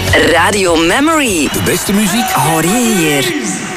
Radio Memory. De beste muziek hoor je hier.